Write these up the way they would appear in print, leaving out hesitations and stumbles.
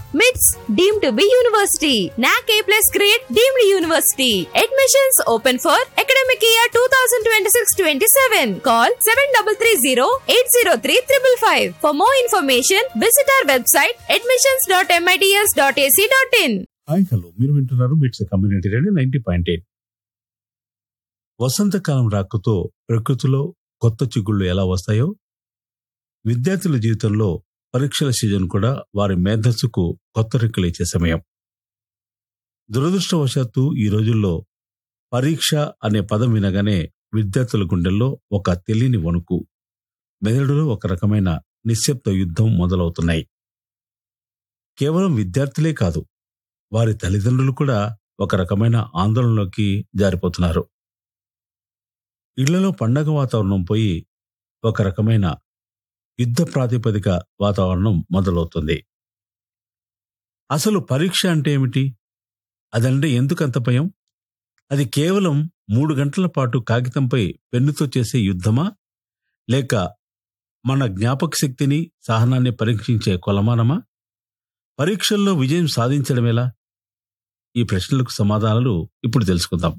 MITS deemed to be university. NAC A+ grade deemed university. Admissions open for academic year 2026-27. Call 7330-803-555. For more information, visit our website admissions.mits.ac.in. Hi hello, మీరు వింటున్నారు మిట్స్ community radio 90.8. వసంతకాలం రాకతో ప్రకృతిలో కొత్త చిగుళ్ళు ఎలా వస్తాయో, విద్యార్థుల జీవితంలో పరీక్షల సీజన్ కూడా వారి మేధస్సుకు కొత్త రెక్కలు ఇచ్చే సమయం. దురదృష్టవశాత్తు ఈ రోజుల్లో పరీక్ష అనే పదం వినగానే విద్యార్థుల గుండెల్లో ఒక తెలియని వణుకు, మెదడులో ఒక రకమైన నిశ్శబ్ద యుద్ధం మొదలవుతున్నాయి. కేవలం విద్యార్థులే కాదు, వారి తల్లిదండ్రులు కూడా ఒక రకమైన ఆందోళనలోకి జారిపోతున్నారు. ఇళ్లలో పండగ వాతావరణం పోయి ఒక రకమైన యుద్ధ ప్రాతిపదిక వాతావరణం మొదలవుతుంది. అసలు పరీక్ష అంటే ఏమిటి? అదంటే ఎందుకంత భయం? అది కేవలం 3 గంటల పాటు కాగితంపై పెన్నుతో చేసే యుద్ధమా, లేక మన జ్ఞాపక శక్తిని, సహనాన్ని పరీక్షించే కొలమానమా? పరీక్షల్లో విజయం సాధించడం ఎలా? ఈ ప్రశ్నలకు సమాధానాలు ఇప్పుడు తెలుసుకుందాం.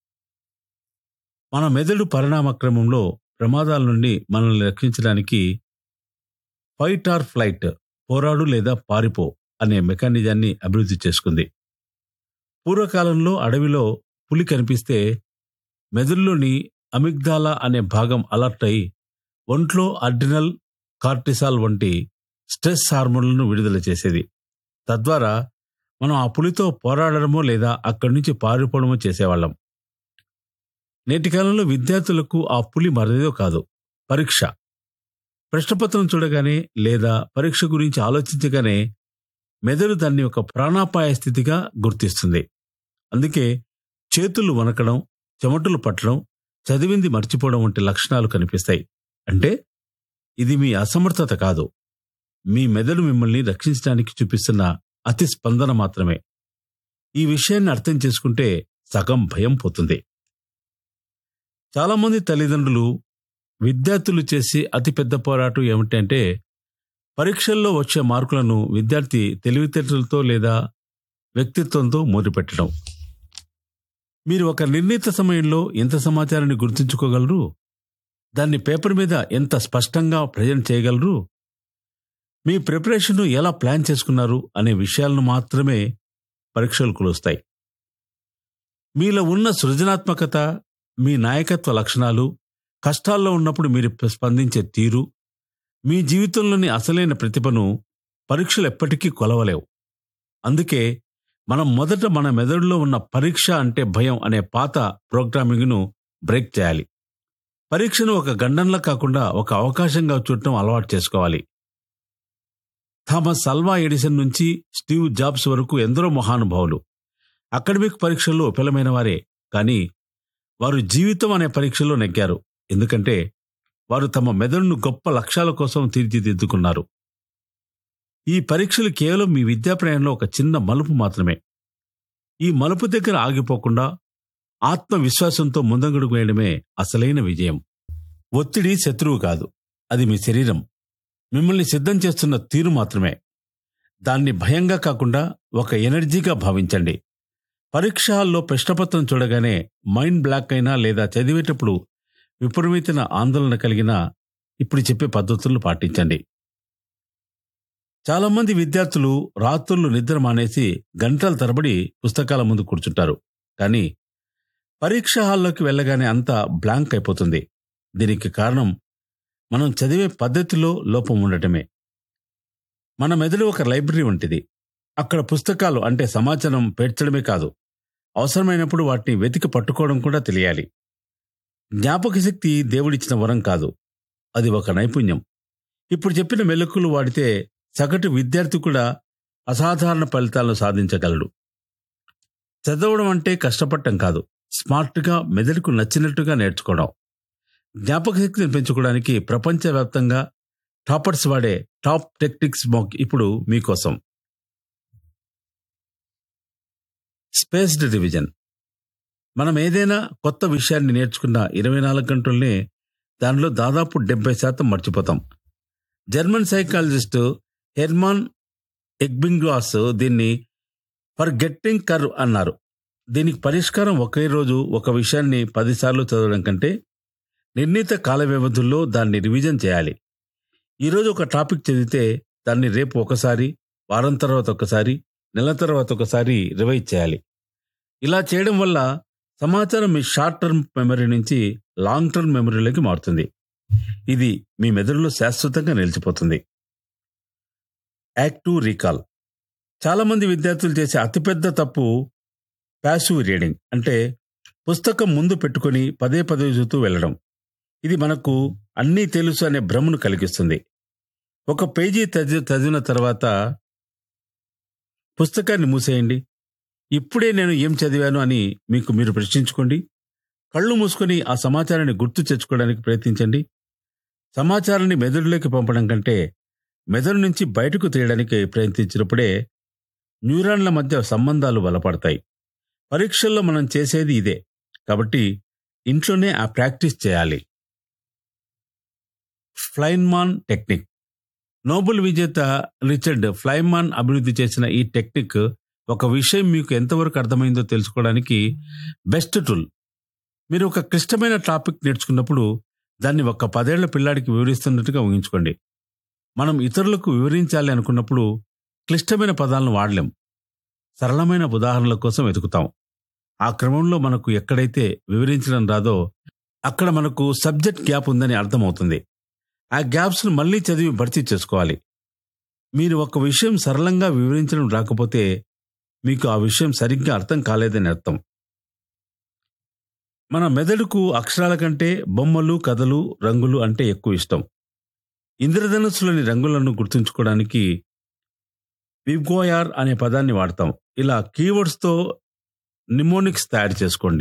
మన మెదడు పరిణామక్రమంలో ప్రమాదాల నుండి మనల్ని రక్షించడానికి ఫైట్ ఆర్ ఫ్లైట్, పోరాడు లేదా పారిపో అనే మెకానిజాన్ని అభివృద్ధి చేసుకుంది. పూర్వకాలంలో అడవిలో పులి కనిపిస్తే మెదడులోని అమిగ్దాలా అనే భాగం అలర్ట్ అయి ఒంట్లో అడ్రినల్, కార్టిసాల్ వంటి స్ట్రెస్ హార్మోన్లను విడుదల చేసేది. తద్వారా మనం ఆ పులితో పోరాడడమో లేదా అక్కడి నుంచి పారిపోవడమో చేసేవాళ్ళం. నేటి కాలంలో విద్యార్థులకు ఆ పులి మరేదో కాదు, పరీక్ష. ప్రశ్నపత్రం చూడగానే లేదా పరీక్ష గురించి ఆలోచించగానే మెదడు దాన్ని ఒక ప్రాణాపాయ స్థితిగా గుర్తిస్తుంది. అందుకే చేతులు వణకడం, చెమటలు పట్టడం, చదివింది మర్చిపోవడం వంటి లక్షణాలు కనిపిస్తాయి. అంటే ఇది మీ అసమర్థత కాదు, మీ మెదడు మిమ్మల్ని రక్షించడానికి చూపిస్తున్న అతి స్పందన మాత్రమే. ఈ విషయాన్ని అర్థం చేసుకుంటే సగం భయం పోతుంది. చాలామంది తల్లిదండ్రులు విద్యార్థులు చేసే అతిపెద్ద పోరాటం ఏమిటంటే పరీక్షల్లో వచ్చే మార్కులను విద్యార్థి తెలివితేటలతో లేదా వ్యక్తిత్వంతో మోదిపెట్టడం. మీరు ఒక నిర్ణీత సమయంలో ఎంత సమాచారాన్ని గుర్తుంచుకోగలరు, దాన్ని పేపర్ మీద ఎంత స్పష్టంగా ప్రజెంట్ చేయగలరు, మీ ప్రిపరేషన్ను ఎలా ప్లాన్ చేసుకున్నారు అనే విషయాలను మాత్రమే పరీక్షలు కొలుస్తాయి. మీలో ఉన్న సృజనాత్మకత, మీ నాయకత్వ లక్షణాలు, కష్టాల్లో ఉన్నప్పుడు మీరు స్పందించే తీరు, మీ జీవితంలోని అసలైన ప్రతిభను పరీక్షలు ఎప్పటికీ కొలవలేవు. అందుకే మనం మొదట మన మెదడులో ఉన్న పరీక్ష అంటే భయం అనే పాత ప్రోగ్రామింగ్ను బ్రేక్ చేయాలి. పరీక్షను ఒక గండంలా కాకుండా ఒక అవకాశంగా చూడటం అలవాటు చేసుకోవాలి. థామస్ అల్వా ఎడిసన్ నుంచి స్టీవ్ జాబ్స్ వరకు ఎందరో మహానుభావులు అకాడమిక్ పరీక్షల్లో విఫలమైన వారే, కానీ వారు జీవితం అనే పరీక్షలో నెగ్గారు. ఎందుకంటే వారు తమ మెదడును గొప్ప లక్ష్యాల కోసం తీర్చిదిద్దుకున్నారు. ఈ పరీక్షలు కేవలం మీ విద్యా ప్రయాణంలో ఒక చిన్న మలుపు మాత్రమే. ఈ మలుపు దగ్గర ఆగిపోకుండా ఆత్మవిశ్వాసంతో ముందడుగు వేయడమే అసలైన విజయం. ఒత్తిడి శత్రువు కాదు, అది మీ శరీరం మిమ్మల్ని సిద్ధం చేస్తున్న తీరు మాత్రమే. దాన్ని భయంగా కాకుండా ఒక ఎనర్జీగా భావించండి. పరీక్ష హాల్లో ప్రశ్నపత్రం చూడగానే మైండ్ బ్లాక్ అయినా లేదా చదివేటప్పుడు విపరీతమైన ఆందోళన కలిగినా ఇప్పుడు చెప్పే పద్ధతులను పాటించండి. చాలామంది విద్యార్థులు రాత్రులు నిద్ర మానేసి గంటల తరబడి పుస్తకాల ముందు కూర్చుంటారు. కానీ పరీక్ష హాల్లోకి వెళ్ళగానే అంతా బ్లాంక్ అయిపోతుంది. దీనికి కారణం మనం చదివే పద్ధతిలో లోపం ఉండటమే. మన మెదడు ఒక లైబ్రరీ వంటిది. అక్కడ పుస్తకాలు అంటే సమాచారం పేర్చడమే కాదు, అవసరమైనప్పుడు వాటిని వెతికి పట్టుకోవడం కూడా తెలియాలి. జ్ఞాపక శక్తి దేవుడిచ్చిన వరం కాదు, అది ఒక నైపుణ్యం. ఇప్పుడు చెప్పిన మెలకువలు వాడితే సగటు విద్యార్థి కూడా అసాధారణ ఫలితాలను సాధించగలడు. చదవడం అంటే కష్టపడటం కాదు, స్మార్ట్గా మెదడుకు నచ్చినట్టుగా నేర్చుకోవడం. జ్ఞాపక శక్తిని పెంచుకోవడానికి ప్రపంచవ్యాప్తంగా టాపర్స్ వాడే టాప్ టెక్నిక్స్ ఇప్పుడు మీకోసం. Spaced revision. మనం ఏదైనా కొత్త విషయాన్ని నేర్చుకున్న 24 గంటల్నే దానిలో దాదాపు 70% మర్చిపోతాం. జర్మన్ సైకాలజిస్టు హెర్మాన్ ఎగ్బింగ్వాస్ దీన్ని ఫర్గెట్టింగ్ కర్వ్ అన్నారు. దీనికి పరిష్కారం ఒకే రోజు ఒక విషయాన్ని 10 సార్లు చదవడం కంటే నిర్ణీత కాల వ్యవధుల్లో దాన్ని రివిజన్ చేయాలి. ఈరోజు ఒక టాపిక్ చదివితే దాన్ని రేపు ఒకసారి, వారం తర్వాత ఒకసారి, నెల తర్వాత ఒకసారి రివైజ్ చేయాలి. ఇలా చేయడం వల్ల సమాచారం మీ షార్ట్ టర్మ్ మెమరీ నుంచి లాంగ్ టర్మ్ మెమరీలోకి మారుతుంది. ఇది మీ మెదడులో శాశ్వతంగా నిలిచిపోతుంది. Active recall. చాలామంది విద్యార్థులు చేసే అతిపెద్ద తప్పు ప్యాసివ్ రీడింగ్, అంటే పుస్తకం ముందు పెట్టుకుని పదే పదే చూస్తూ వెళ్ళడం. ఇది మనకు అన్నీ తెలుసు అనే భ్రమను కలిగిస్తుంది. ఒక పేజీ చదివిన తర్వాత పుస్తకాన్ని మూసేయండి. ఇప్పుడే నేను ఏం చదివాను అని మీకు మీరు ప్రశ్నించుకోండి. కళ్ళు మూసుకొని ఆ సమాచారాన్ని గుర్తు తెచ్చుకోవడానికి ప్రయత్నించండి. సమాచారాన్ని మెదడులోకి పంపడం కంటే మెదడు నుంచి బయటకు తీయడానికి ప్రయత్నించినప్పుడే న్యూరాన్ల మధ్య సంబంధాలు బలపడతాయి. పరీక్షల్లో మనం చేసేది ఇదే, కాబట్టి ఇంట్లోనే ఆ ప్రాక్టీస్ చేయాలి. ఫ్లైన్మాన్ టెక్నిక్. నోబెల్ విజేత రిచర్డ్ ఫ్లైన్మాన్ అభివృద్ధి చేసిన ఈ టెక్నిక్ ఒక విషయం మీకు ఎంతవరకు అర్థమైందో తెలుసుకోవడానికి బెస్ట్ టూల్. మీరు ఒక క్లిష్టమైన టాపిక్ నేర్చుకున్నప్పుడు దాన్ని ఒక 10 ఏళ్ల పిల్లాడికి వివరిస్తున్నట్టుగా ఊహించుకోండి. మనం ఇతరులకు వివరించాలి అనుకున్నప్పుడు క్లిష్టమైన పదాలను వాడలేం. సరళమైన ఉదాహరణల కోసం వెతుకుతాం. ఆ క్రమంలో మనకు ఎక్కడైతే వివరించడం రాదో అక్కడ మనకు సబ్జెక్ట్ గ్యాప్ ఉందని అర్థమవుతుంది. ఆ గ్యాప్స్ను మళ్లీ చదివి భర్తీ చేసుకోవాలి. మీరు ఒక విషయం సరళంగా వివరించడం రాకపోతే మీకు ఆ విషయం సరిగ్గా అర్థం కాలేదని అర్థం. మన మెదడుకు అక్షరాల కంటే బొమ్మలు, కథలు, రంగులు అంటే ఎక్కువ ఇష్టం. ఇంద్రధనుస్సులోని రంగులను గుర్తుంచుకోవడానికి విబ్గోయార్ అనే పదాన్ని వాడతాం. ఇలా కీవర్డ్స్తో నిమోనిక్స్ తయారు చేసుకోండి.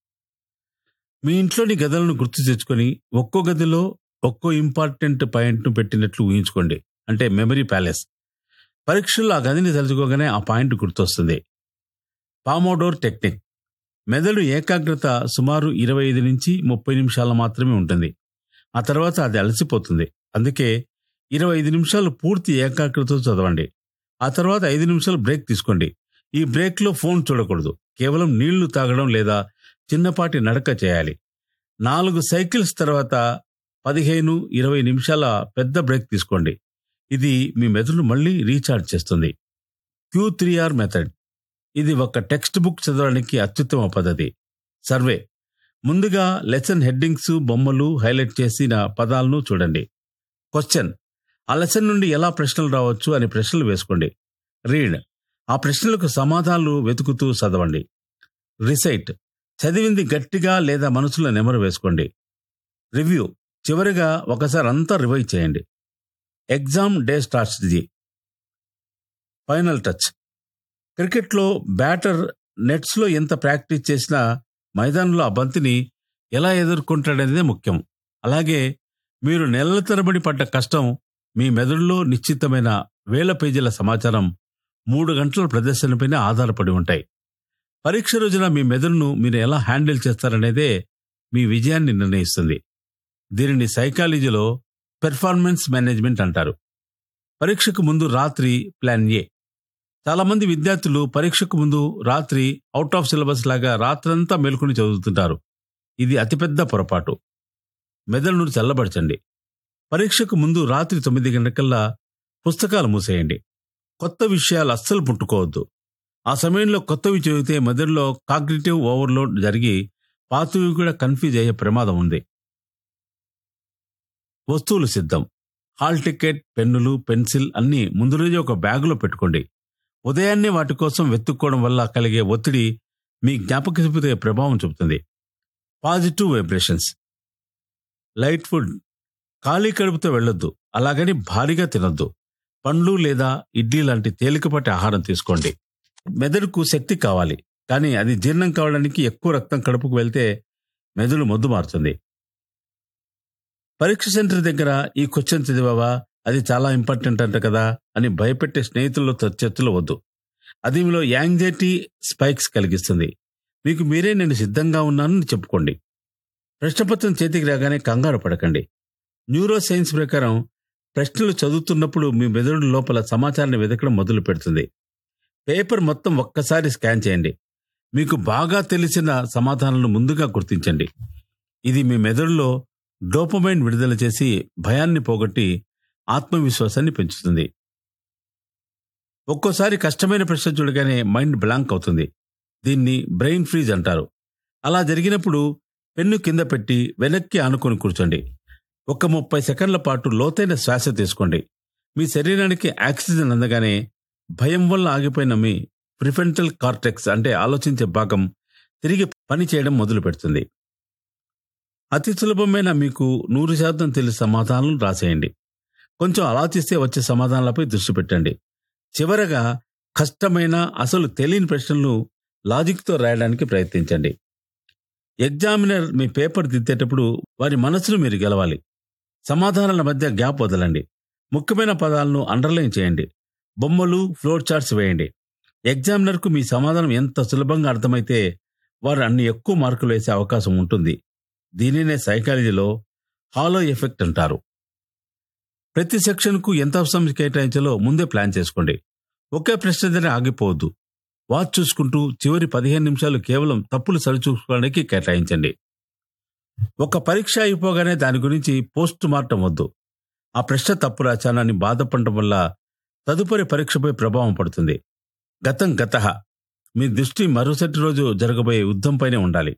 మీ ఇంట్లోని గదులను గుర్తు తెచ్చుకొని ఒక్కో గదిలో ఒక్కో ఇంపార్టెంట్ పాయింట్ను పెట్టినట్లు ఊహించుకోండి. అంటే మెమరీ ప్యాలెస్. పరీక్షల్లో ఆ గదిని తలుచుకోగానే ఆ పాయింట్ గుర్తొస్తుంది. పామోడోర్ టెక్నిక్. మెదడు ఏకాగ్రత సుమారు 25 నుంచి 30 నిమిషాలు మాత్రమే ఉంటుంది. ఆ తర్వాత అది అలసిపోతుంది. అందుకే 25 నిమిషాలు పూర్తి ఏకాగ్రతతో చదవండి. ఆ తర్వాత 5 నిమిషాలు బ్రేక్ తీసుకోండి. ఈ బ్రేక్లో ఫోన్ చూడకూడదు. కేవలం నీళ్లు తాగడం లేదా చిన్నపాటి నడక చేయాలి. 4 సైకిల్స్ తర్వాత 15-20 నిమిషాల పెద్ద బ్రేక్ తీసుకోండి. ఇది మీ మెదడును మళ్ళీ రీఛార్జ్ చేస్తుంది. Q3R method. ఇది ఒక టెక్స్ట్ బుక్ చదవడానికి అత్యుత్తమ పద్ధతి. సర్వే. ముందుగా లెసన్ హెడ్డింగ్స్, బొమ్మలు, హైలైట్ చేసిన పదాలను చూడండి. క్వశ్చన్. ఆ లెసన్ నుండి ఎలా ప్రశ్నలు రావచ్చు అనే ప్రశ్నలు వేసుకోండి. రీడ్. ఆ ప్రశ్నలకు సమాధానాలు వెతుకుతూ చదవండి. రిసైట్. చదివింది గట్టిగా లేదా మనసులో నెమరు వేసుకోండి. రివ్యూ. చివరిగా ఒకసారి అంతా రివైజ్ చేయండి. Exam day strategy. Final touch. క్రికెట్లో బ్యాటర్ నెట్స్లో ఎంత ప్రాక్టీస్ చేసినా మైదానంలో ఆ బంతిని ఎలా ఎదుర్కొంటాడనేదే ముఖ్యం. అలాగే మీరు నెలల తరబడి పడ్డ కష్టం మీ మెదడులో నిశ్చితమైన వేల పేజీల సమాచారం 3 గంటల ప్రదర్శనపైన ఆధారపడి ఉంటాయి. పరీక్ష రోజున మీ మెదడును మీరు ఎలా హ్యాండిల్ చేస్తారనేదే మీ విజయాన్ని నిర్ణయిస్తుంది. దీనిని సైకాలజీలో పెర్ఫార్మెన్స్ మేనేజ్మెంట్ అంటారు. పరీక్షకు ముందు రాత్రి ప్లాన్ ఏ. చాలామంది విద్యార్థులు పరీక్షకు ముందు రాత్రి అవుట్ ఆఫ్ సిలబస్ లాగా రాత్రంతా మేల్కొని చదువుతుంటారు. ఇది అతిపెద్ద పొరపాటు. మెదడును చల్లబరచండి. పరీక్షకు ముందు రాత్రి 9 గంటలకల్లా పుస్తకాలు మూసేయండి. కొత్త విషయాలు అస్సలు పుట్టుకోవద్దు. ఆ సమయంలో కొత్తవి చదివితే మెదడులో కాగ్నిటివ్ ఓవర్లోడ్ జరిగి పాతవి కూడా కన్ఫ్యూజ్ అయ్యే ప్రమాదం ఉంది. వస్తువులు సిద్ధం. హాల్ టికెట్, పెన్నులు, పెన్సిల్ అన్నీ ముందు రోజే ఒక బ్యాగులో పెట్టుకోండి. ఉదయాన్నే వాటి కోసం వెతుక్కోవడం వల్ల కలిగే ఒత్తిడి మీ జ్ఞాపకశక్తిపై ప్రభావం చూపుతుంది. Positive vibrations. Light food. ఖాళీ కడుపుతో వెళ్ళొద్దు, అలాగని భారీగా తినొద్దు. పండ్లు లేదా ఇడ్లీ లాంటి తేలికపాటి ఆహారం తీసుకోండి. మెదడుకు శక్తి కావాలి, కానీ అది జీర్ణం కావడానికి ఎక్కువ రక్తం కడుపుకు వెళ్తే మెదడు మొద్దు మారుతుంది. పరీక్ష సెంటర్ దగ్గర ఈ క్వశ్చన్ చదివావా, అది చాలా ఇంపార్టెంట్ అంట కదా అని భయపెట్టే స్నేహితులతో చర్చలు వద్దు. అది మీలో యాంగ్జైటీ స్పైక్స్ కలిగిస్తుంది. మీకు మీరే నేను సిద్ధంగా ఉన్నానని చెప్పుకోండి. ప్రశ్నపత్రం చేతికి రాగానే కంగారు పడకండి. న్యూరో సైన్స్ ప్రకారం ప్రశ్నలు చదువుతున్నప్పుడు మీ మెదడు లోపల సమాచారాన్ని వెతకడం మొదలు పెడుతుంది. పేపర్ మొత్తం ఒక్కసారి స్కాన్ చేయండి. మీకు బాగా తెలిసిన సమాధానాలను ముందుగా గుర్తించండి. ఇది మీ మెదడులో డోపమైన్ విడుదల చేసి భయాన్ని పోగొట్టి ఆత్మవిశ్వాసాన్ని పెంచుతుంది. ఒక్కోసారి కష్టమైన ప్రశ్న చూడగానే మైండ్ బ్లాంక్ అవుతుంది. దీన్ని బ్రెయిన్ ఫ్రీజ్ అంటారు. అలా జరిగినప్పుడు పెన్ను కింద పెట్టి వెనక్కి ఆనుకొని కూర్చోండి. ఒక 30 సెకండ్ల పాటు లోతైన శ్వాస తీసుకోండి. మీ శరీరానికి ఆక్సిజన్ అందగానే భయం వల్ల ఆగిపోయిన మీ ప్రిఫ్రంటల్ కార్టెక్స్ అంటే ఆలోచించే భాగం తిరిగి పనిచేయడం మొదలు పెడుతుంది. అతి సులభమైన మీకు 100% తెలిసిన సమాధానాలను రాసేయండి. కొంచెం ఆలోచిస్తే వచ్చే సమాధానాలపై దృష్టి పెట్టండి. చివరగా కష్టమైన అసలు తెలియని ప్రశ్నలను లాజిక్తో రాయడానికి ప్రయత్నించండి. ఎగ్జామినర్ మీ పేపర్ దిద్దేటప్పుడు వారి మనసును మీరు గెలవాలి. సమాధానాల మధ్య గ్యాప్ వదలండి. ముఖ్యమైన పదాలను అండర్లైన్ చేయండి. బొమ్మలు, ఫ్లోర్ చార్ట్స్ వేయండి. ఎగ్జామినర్కు మీ సమాధానం ఎంత సులభంగా అర్థమైతే వారు అన్ని ఎక్కువ మార్కులు వేసే అవకాశం ఉంటుంది. దీనినే సైకాలజీలో హాలో ఎఫెక్ట్ అంటారు. ప్రతి సెక్షన్కు ఎంత సమయం కేటాయించాలో ముందే ప్లాన్ చేసుకోండి. ఒకే ప్రశ్న దగ్గర ఆగిపోవద్దు. వాచ్ చూసుకుంటూ చివరి 15 నిమిషాలు కేవలం తప్పులు సరిచూసుకోవడానికి కేటాయించండి. ఒక పరీక్ష అయిపోగానే దాని గురించి పోస్ట్ మార్టం వద్దు. ఆ ప్రశ్న తప్పు రాచానని బాధపడటం వల్ల తదుపరి పరీక్షపై ప్రభావం పడుతుంది. గతం గతః. మీ దృష్టి మరుసటి రోజు జరగబోయే యుద్ధంపైనే ఉండాలి.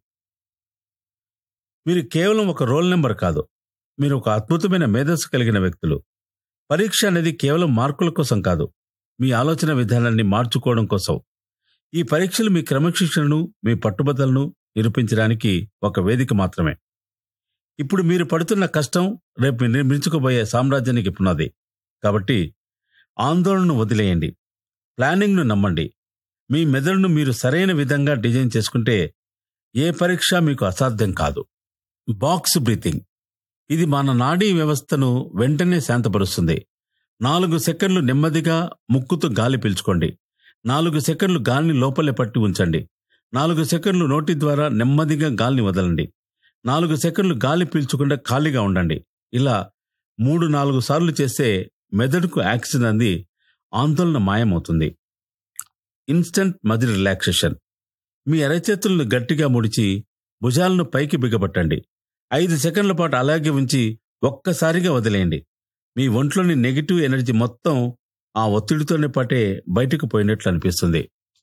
మీరు కేవలం ఒక రోల్ నెంబర్ కాదు, మీరు ఒక అద్భుతమైన మేధస్సు కలిగిన వ్యక్తులు. పరీక్ష అనేది కేవలం మార్కుల కోసం కాదు, మీ ఆలోచన విధానాన్ని మార్చుకోవడం కోసం. ఈ పరీక్షలు మీ క్రమశిక్షణను, మీ పట్టుబద్దలను నిరూపించడానికి ఒక వేదిక మాత్రమే. ఇప్పుడు మీరు పడుతున్న కష్టం రేపు నిర్మించుకోబోయే సామ్రాజ్యానికి పునాది. కాబట్టి ఆందోళనను వదిలేయండి. ప్లానింగ్ను నమ్మండి. మీ మెదడును మీరు సరైన విధంగా డిజైన్ చేసుకుంటే ఏ పరీక్ష మీకు అసాధ్యం కాదు. Box breathing. ఇది మన నాడీ వ్యవస్థను వెంటనే శాంతపరుస్తుంది. 4 సెకండ్లు నెమ్మదిగా ముక్కుతో గాలి పీల్చుకోండి. 4 సెకండ్లు గాలిని లోపలే పట్టి ఉంచండి. 4 సెకండ్లు నోటి ద్వారా నెమ్మదిగా గాలిని వదలండి. 4 సెకండ్లు గాలి పీల్చకుండా ఖాళీగా ఉండండి. ఇలా 3-4 సార్లు చేస్తే మెదడుకు ఆక్సిజన్ అంది ఆందోళన మాయమవుతుంది. Instant muscle relaxation. మీ అరచేతులను గట్టిగా ముడిచి భుజాలను పైకి బిగబట్టండి. 5 సెకండ్ల పాటు అలాగే ఉంచి ఒక్కసారిగా వదిలేయండి. మీ ఒంట్లోని నెగిటివ్ ఎనర్జీ మొత్తం ఆ ఒత్తిడితోనే పాటే బయటకు పోయినట్లు అనిపిస్తుంది.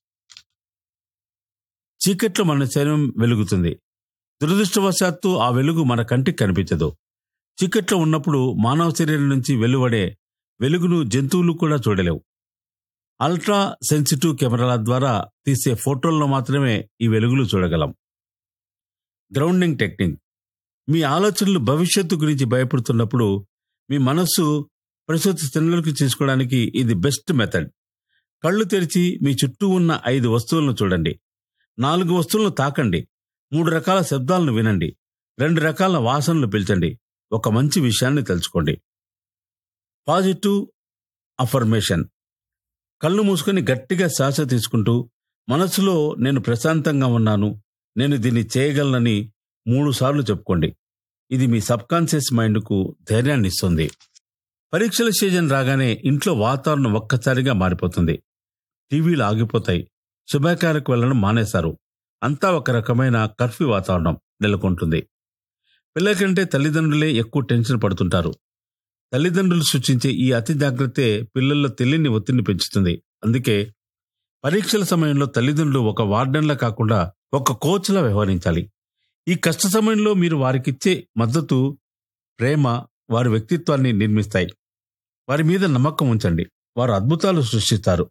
చీకట్లో మన శరీరం వెలుగుతుంది. దురదృష్టవశాత్తు ఆ వెలుగు మన కంటికి కనిపించదు. చీకట్లో ఉన్నప్పుడు మానవ శరీరం నుంచి వెలువడే వెలుగును జంతువులు కూడా చూడలేవు. అల్ట్రా సెన్సిటివ్ కెమెరాల ద్వారా తీసే ఫోటోల్లో మాత్రమే ఈ వెలుగులు చూడగలం. Grounding technique. మీ ఆలోచనలు భవిష్యత్తు గురించి భయపడుతున్నప్పుడు మీ మనస్సు ప్రస్తుత స్థితిలోకి తీసుకోవడానికి ఇది బెస్ట్ మెథడ్. కళ్ళు తెరిచి మీ చుట్టూ ఉన్న 5 వస్తువులను చూడండి. 4 వస్తువులను తాకండి. 3 రకాల శబ్దాలను వినండి. 2 రకాల వాసనలు పీల్చండి. ఒక మంచి విషయాన్ని తెలుసుకోండి. Positive affirmation. కళ్ళు మూసుకొని గట్టిగా శ్వాస తీసుకుంటూ మనసులో నేను ప్రశాంతంగా ఉన్నాను, నేను దీన్ని చేయగలనని 3 సార్లు చెప్పుకోండి. ఇది మీ సబ్కాన్షియస్ మైండ్కు ధైర్యాన్ని ఇస్తుంది. పరీక్షల సీజన్ రాగానే ఇంట్లో వాతావరణం ఒక్కసారిగా మారిపోతుంది. టీవీలు ఆగిపోతాయి. శుభకార్యకు వెళ్లడం మానేశారు. అంతా ఒక రకమైన కర్ఫ్యూ వాతావరణం నెలకొంటుంది. పిల్లల కంటే తల్లిదండ్రులే ఎక్కువ టెన్షన్ పడుతుంటారు. తల్లిదండ్రులు సూచించే ఈ అతి జాగ్రత్తే పిల్లల్లో తెలియని ఒత్తిడిని పెంచుతుంది. అందుకే పరీక్షల సమయంలో తల్లిదండ్రులు ఒక వార్డెన్లా కాకుండా ఒక కోచ్లా వ్యవహరించాలి. ఈ కష్ట సమయంలో మీరు వారికిచ్చే మద్దతు, ప్రేమ వారి వ్యక్తిత్వాన్ని నిర్మిస్తాయి. వారి మీద నమ్మకం ఉంచండి. వారు అద్భుతాలు సృష్టిస్తారు.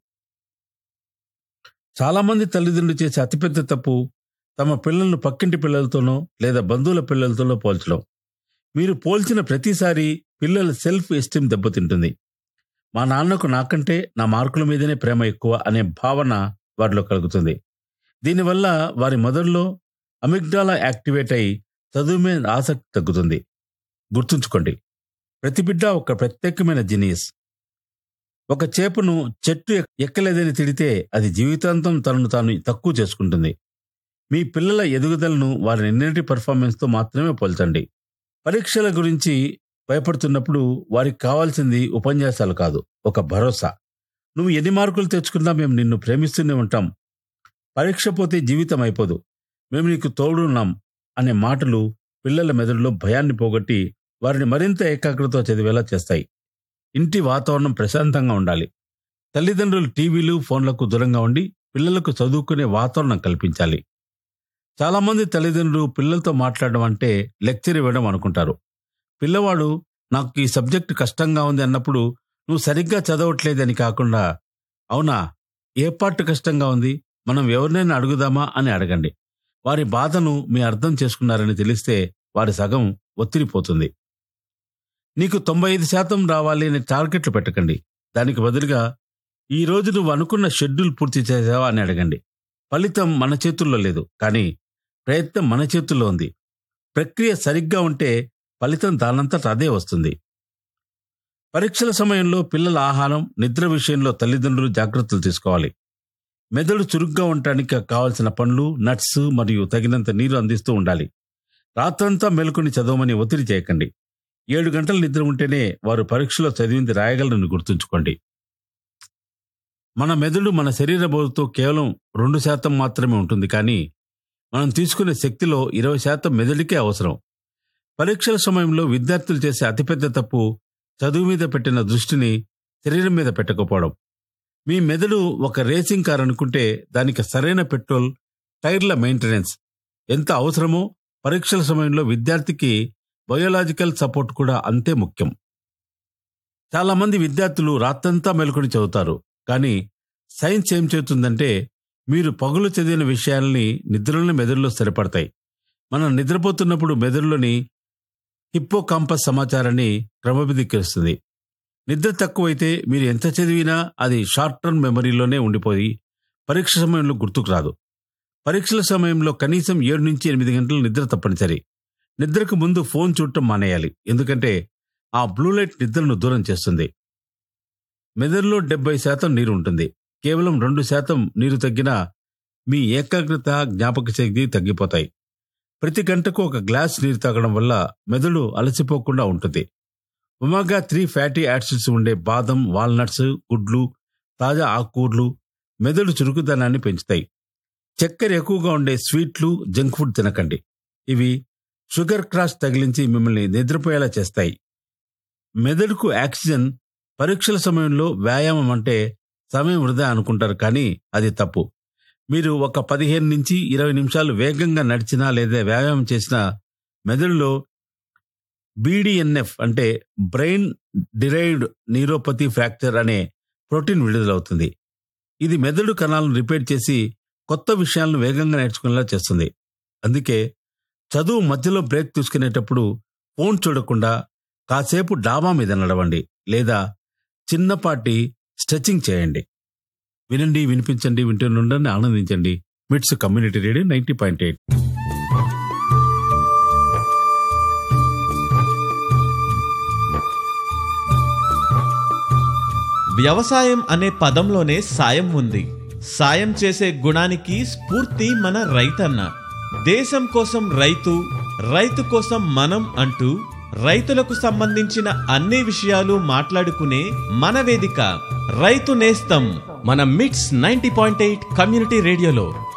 చాలామంది తల్లిదండ్రులు చేసే అతిపెద్ద తప్పు తమ పిల్లలను పక్కింటి పిల్లలతోనో లేదా బంధువుల పిల్లలతోనో పోల్చడం. మీరు పోల్చిన ప్రతిసారి పిల్లల సెల్ఫ్ ఎస్టీమ్ దెబ్బతింటుంది. మా నాన్నకు నాకంటే నా మార్కుల మీదనే ప్రేమ ఎక్కువ అనే భావన వారిలో కలుగుతుంది. దీనివల్ల వారి మెదడులో అమిగ్డాలా యాక్టివేట్ అయి చదువు మీద ఆసక్తి తగ్గుతుంది. గుర్తుంచుకోండి, ప్రతి బిడ్డ ఒక ప్రత్యేకమైన జీనియస్. ఒక చేపను చెట్టు ఎక్కలేదని తిడితే అది జీవితాంతం తనను తాను తక్కువ చేసుకుంటుంది. మీ పిల్లల ఎదుగుదలను వారి నిన్నటి పర్ఫార్మెన్స్తో మాత్రమే పోల్చండి. పరీక్షల గురించి భయపడుతున్నప్పుడు వారికి కావాల్సింది ఉపన్యాసాలు కాదు, ఒక భరోసా. నువ్వు ఎన్ని మార్కులు తెచ్చుకున్నా మేము నిన్ను ప్రేమిస్తూనే ఉంటాం, పరీక్ష పోతే జీవితం అయిపోదు, మేము నీకు తోడున్నాం అనే మాటలు పిల్లల మెదడులో భయాన్ని పోగొట్టి వారిని మరింత ఏకాగ్రతతో చదివేలా చేస్తాయి. ఇంటి వాతావరణం ప్రశాంతంగా ఉండాలి. తల్లిదండ్రులు టీవీలు, ఫోన్లకు దూరంగా ఉండి పిల్లలకు చదువుకునే వాతావరణం కల్పించాలి. చాలామంది తల్లిదండ్రులు పిల్లలతో మాట్లాడడం అంటే లెక్చర్ ఇవ్వడం అనుకుంటారు. పిల్లవాడు నాకు ఈ సబ్జెక్టు కష్టంగా ఉంది అన్నప్పుడు నువ్వు సరిగ్గా చదవట్లేదని కాకుండా, అవునా, ఏ పార్ట్ కష్టంగా ఉంది, మనం ఎవరినైనా అడుగుదామా అని అడగండి. వారి బాధను మీ అర్థం చేసుకున్నారని తెలిస్తే వారి సగం ఒత్తిడిపోతుంది. నీకు 95% రావాలి అనే టార్గెట్లు పెట్టకండి. దానికి బదులుగా ఈ రోజు నువ్వు అనుకున్న షెడ్యూల్ పూర్తి చేసావా అని అడగండి. ఫలితం మన చేతుల్లో లేదు, కానీ ప్రయత్నం మన చేతుల్లో ఉంది. ప్రక్రియ సరిగ్గా ఉంటే ఫలితం దానంతట అదే వస్తుంది. పరీక్షల సమయంలో పిల్లల ఆహారం, నిద్ర విషయంలో తల్లిదండ్రులు జాగ్రత్తలు తీసుకోవాలి. మెదడు చురుగ్గా ఉండటానికి కావలసిన పండ్లు, నట్స్ మరియు తగినంత నీరు అందిస్తూ ఉండాలి. రాత్రంతా మేలుకొని చదవమని ఒత్తిడి చేయకండి. 7 గంటలు నిద్ర ఉంటేనే వారు పరీక్షలో చదివింది రాయగలరని గుర్తుంచుకోండి. మన మెదడు మన శరీర బరువుతో కేవలం 2% మాత్రమే ఉంటుంది, కానీ మనం తీసుకునే శక్తిలో 20% మెదడుకే అవసరం. పరీక్షల సమయంలో విద్యార్థులు చేసే అతిపెద్ద తప్పు చదువు మీద పెట్టిన దృష్టిని శరీరం మీద పెట్టకపోవడం. మీ మెదడు ఒక రేసింగ్ కార్ అనుకుంటే దానికి సరైన పెట్రోల్, టైర్ల మెయింటెనెన్స్ ఎంత అవసరమో పరీక్షల సమయంలో విద్యార్థికి బయోలాజికల్ సపోర్ట్ కూడా అంతే ముఖ్యం. చాలామంది విద్యార్థులు రాత్రంతా మేలుకొని చదువుతారు, కానీ సైన్స్ ఏం చెబుతుందంటే మీరు పగులు చదివిన విషయాల్ని నిద్రలోని మెదడులో స్థిరపడతాయి. మనం నిద్రపోతున్నప్పుడు మెదడులోని హిప్పోకాంపస్ సమాచారాన్ని క్రమబద్ధీకరిస్తుంది. నిద్ర తక్కువైతే మీరు ఎంత చదివినా అది షార్ట్ టర్మ్ మెమరీలోనే ఉండిపోయి పరీక్ష సమయంలో గుర్తుకు రాదు. పరీక్షల సమయంలో కనీసం 7 నుంచి 8 గంటలు నిద్ర తప్పనిసరి. నిద్రకు ముందు ఫోన్ చూడటం మానేయాలి, ఎందుకంటే ఆ బ్లూ లైట్ నిద్రను దూరం చేస్తుంది. మెదడులో 70% నీరు ఉంటుంది. కేవలం 2% నీరు తగ్గినా మీ ఏకాగ్రత, జ్ఞాపక శక్తి తగ్గిపోతాయి. ప్రతి గంటకు 1 గ్లాస్ నీరు తాగడం వల్ల మెదడు అలసిపోకుండా ఉంటుంది. ఒమేగా-3 ఫ్యాటీ యాసిడ్స్ ఉండే బాదం, వాల్నట్స్, గుడ్లు, తాజా ఆకుకూరలు మెదడు చురుకుదనాన్ని పెంచుతాయి. చక్కెర ఎక్కువగా ఉండే స్వీట్లు, జంక్ ఫుడ్ తినకండి. ఇవి షుగర్ క్రాష్ తగిలించి మిమ్మల్ని నిద్రపోయేలా చేస్తాయి. మెదడుకు ఆక్సిజన్. పరీక్షల సమయంలో వ్యాయామం అంటే సమయం వృధా అనుకుంటారు, కానీ అది తప్పు. మీరు ఒక 15 నుంచి 20 నిమిషాలు వేగంగా నడిచినా లేదా వ్యాయామం చేసినా మెదడులో BDNF అంటే బ్రెయిన్ డిరైవ్డ్ న్యూరోపతి ఫ్రాక్చర్ అనే ప్రోటీన్ విడుదలవుతుంది. ఇది మెదడు కణాలను రిపేర్ చేసి కొత్త విషయాలను వేగంగా నేర్చుకునేలా చేస్తుంది. అందుకే చదువు మధ్యలో బ్రేక్ తీసుకునేటప్పుడు ఫోన్ చూడకుండా కాసేపు డాబా మీద నడవండి లేదా చిన్నపాటి స్ట్రెచింగ్ చేయండి. వినండి, వినిపించండి, వింటూనుండండి, ఆనందించండి. మిట్స్ కమ్యూనిటీ రేడియో 90.8. వ్యవసాయం అనే పదంలోనే సాయం ఉంది. సాయం చేసే గుణానికి స్ఫూర్తి మన రైతన్న. దేశం కోసం రైతు, రైతు కోసం మనం అంటూ రైతులకు సంబంధించిన అన్ని విషయాలు మాట్లాడుకునే మన వేదిక రైతు నేస్తం మన మిట్స్ 90.8 కమ్యూనిటీ రేడియోలో.